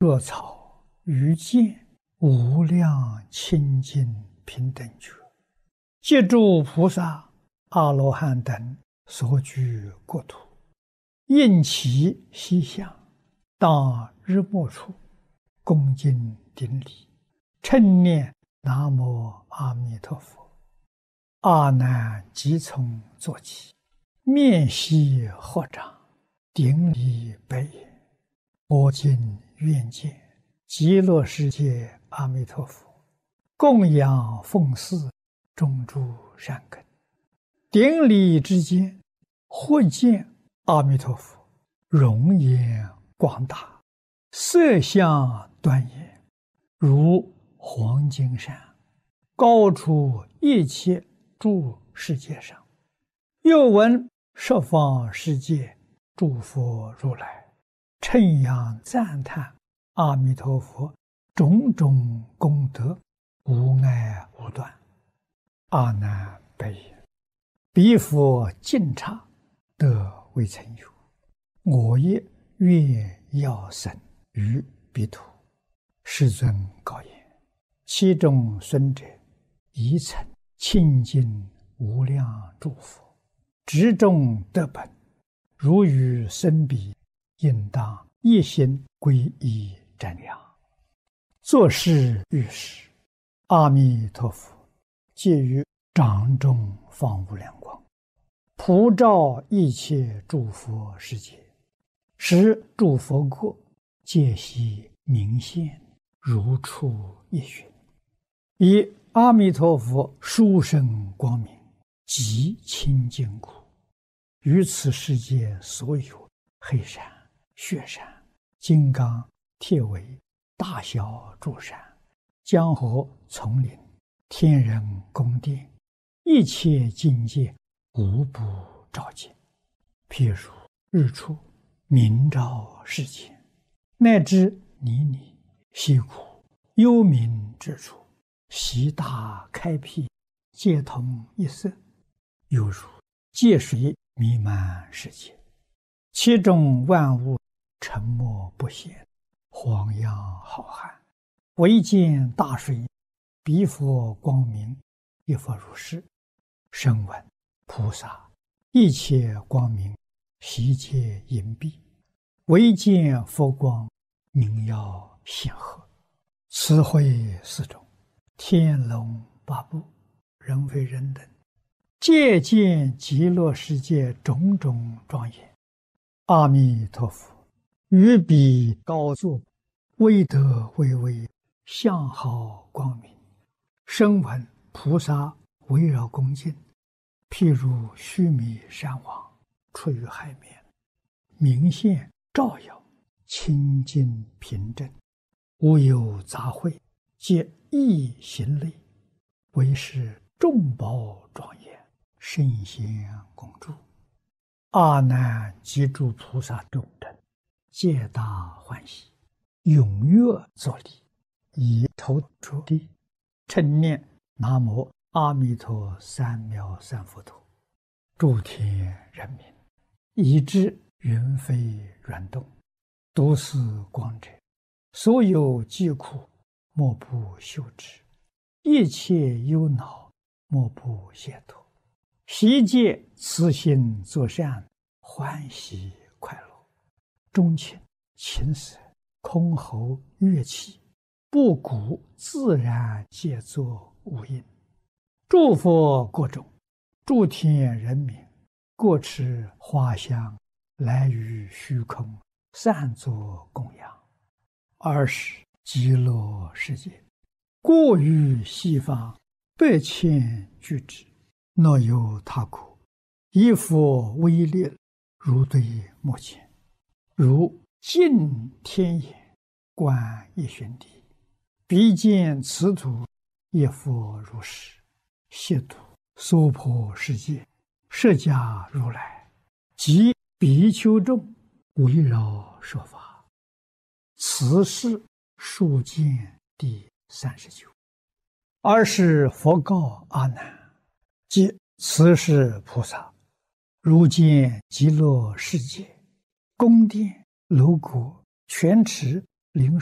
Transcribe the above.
若草于见无量清净平等觉，借诸菩萨、阿罗汉等所居国土，应其西向，当日暮处，恭敬顶礼，称念南无阿弥陀佛。阿难即从坐起，面悉合掌，顶礼白言：我今愿见极乐世界阿弥陀佛，供养奉祀种诸善根。顶礼之间，或见阿弥陀佛容颜广大，色相端严，如黄金山，高出一切诸世界上。又闻十方世界诸佛如来称扬赞叹阿弥陀佛种种功德，无碍无断。阿难白言：彼佛净刹，得未曾有。我也愿要生于彼土。世尊告言：其中孙者，宜曾清净无量诸佛，执众得本，如与生彼，应当一心皈依瞻仰。作是遇事，阿弥陀佛借于掌中放无量光，普照一切诸佛世界，使诸佛国皆悉明现，如出一寻。以阿弥陀佛殊胜光明，极清净故，于此世界所有黑山、雪山、金刚、铁围、大小诸山、江河、丛林、天人宫殿，一切境界无不照见。譬如日出明照世间，乃至泥泞、溪谷、幽冥之处，悉大开辟，皆同一色，犹如界水弥漫世界，其中万物沉默不显，荒洋浩瀚，唯见大水，彼佛光明，亦复如是。声闻菩萨一切光明，悉皆隐蔽，唯见佛光，明耀显赫。此会四种，天龙八部，人非人等，皆见极乐世界种种庄严。阿弥陀佛于彼高坐，威德巍巍，相好光明。声闻菩萨围绕恭敬，譬如须弥山王出于海面，明现照耀，清净平正，无有杂秽，皆一行类，为是众宝庄严，圣贤共住。阿难及诸菩萨众等，皆大欢喜，踊跃作礼，以头着地，称念南无阿弥陀三藐三佛陀。诸天人民，以至云飞软动，读此光者，所有疾苦莫不休止，一切忧恼莫不解脱，悉皆慈心作善，欢喜快乐。钟磬、琴瑟、箜篌、乐器，布谷自然皆作无应。诸佛国中，诸天人民，各持花香，来于虚空，散作供养。尔时极乐世界，过于西方100,000俱胝，若有他国，以佛威力，如对目前，如镜天眼，观一旬地，彼见此土，亦复如是。悉土娑婆世界，释迦如来及比丘众，围绕说法。此是数见第39。尔时佛告阿难：即此是菩萨，如见极乐世界，宫殿、楼阁、泉池、灵